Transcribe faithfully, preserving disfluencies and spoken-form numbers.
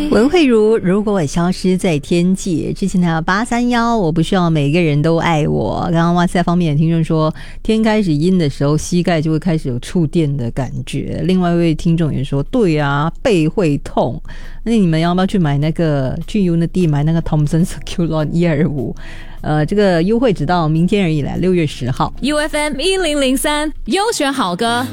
文慧茹，如果我消失在天际，之前还有八三一，我不需要每个人都爱我。刚刚哇塞方面的听众说，天开始阴的时候，膝盖就会开始有触电的感觉。另外一位听众也说，对啊，背会痛。那你们要不要去买那个去 Unity 买那个 Thompson Circulon 一二五？呃，这个优惠直到明天而已啦，六月十号。 U F M 一零零三优选好歌。